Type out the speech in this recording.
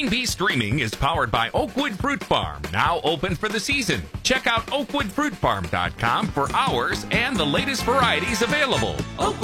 Queen Bee Streaming is powered by Oakwood Fruit Farm, now open for the season. Check out oakwoodfruitfarm.com for hours and the latest varieties available. Oakwood